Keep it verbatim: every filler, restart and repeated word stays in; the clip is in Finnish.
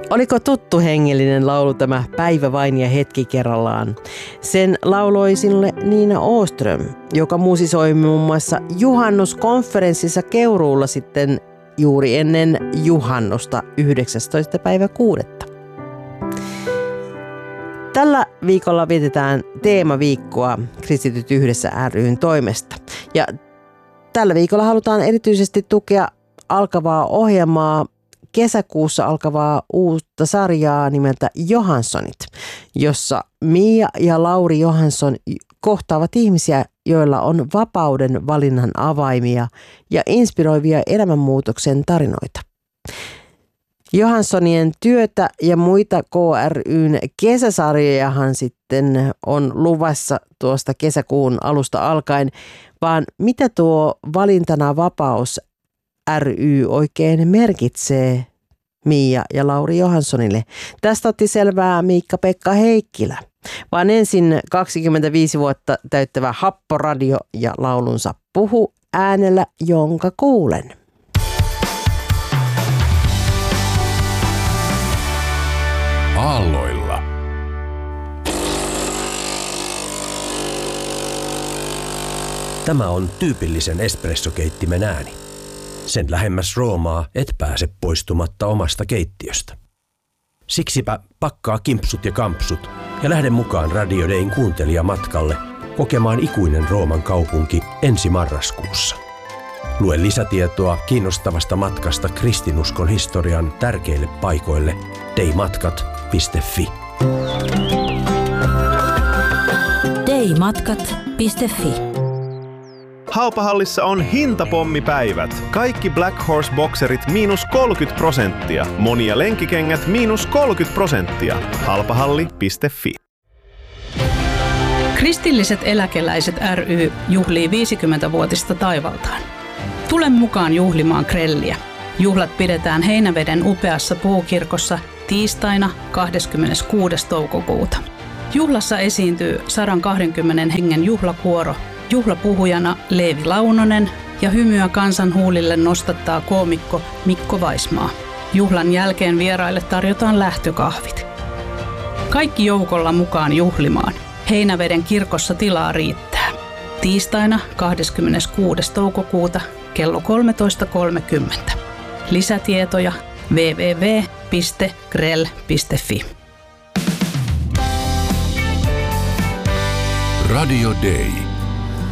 Oliko tuttu hengellinen laulu tämä Päivä vain ja hetki kerrallaan? Sen lauloi sinulle Niina Åström, joka musisoi muun muassa juhannuskonferenssissa Keuruulla sitten juuri ennen juhannusta yhdeksästoista päivä kuudetta. Tällä viikolla vietetään teemaviikkoa Kristityt yhdessä ry:n toimesta. Ja tällä viikolla halutaan erityisesti tukea alkavaa ohjelmaa, kesäkuussa alkavaa uutta sarjaa nimeltä Johanssonit, jossa Mia ja Lauri Johansson kohtaavat ihmisiä, joilla on vapauden valinnan avaimia ja inspiroivia elämänmuutoksen tarinoita. Johanssonien työtä ja muita K ry:n kesäsarjojahan sitten on luvassa tuosta kesäkuun alusta alkaen, vaan mitä tuo Valintana vapaus ry oikein merkitsee Mia ja Lauri Johanssonille? Tästä otti selvää Miikka-Pekka Heikkilä, vaan ensin kaksikymmentäviisi vuotta täyttävä Happoradio ja laulunsa Puhu äänellä, jonka kuulen. Aalloilla. Tämä on tyypillisen espressokeittimen ääni. Sen lähemmäs Roomaa et pääse poistumatta omasta keittiöstä. Siksipä pakkaa kimpsut ja kampsut ja lähde mukaan Radio Dayn kuuntelijamatkalle kokemaan ikuinen Rooman kaupunki ensi marraskuussa. Lue lisätietoa kiinnostavasta matkasta kristinuskon historian tärkeille paikoille daymatkat piste fi. daymatkat piste fi. Haupahallissa on hintapommipäivät. Kaikki Black Horse-bokserit miinus kolmekymmentä prosenttia. Monia lenkikengät miinus kolmekymmentä prosenttia. halpahalli piste fi. Kristilliset eläkeläiset ry juhlii viisikymmentävuotista taivaltaan. Tule mukaan juhlimaan grelliä. Juhlat pidetään Heinäveden upeassa puukirkossa tiistaina kahdeskymmeneskuudes toukokuuta. Juhlassa esiintyy sata kaksikymmentä hengen juhlakuoro. Juhlapuhujana Leevi Launonen ja hymyä kansan huulille nostattaa koomikko Mikko Vaismaa. Juhlan jälkeen vieraille tarjotaan lähtökahvit. Kaikki joukolla mukaan juhlimaan. Heinäveden kirkossa tilaa riittää. Tiistaina kahdeskymmeneskuudes toukokuuta kello kolmetoista kolmekymmentä. Lisätietoja double-u double-u double-u piste grell piste fi. Radio Day.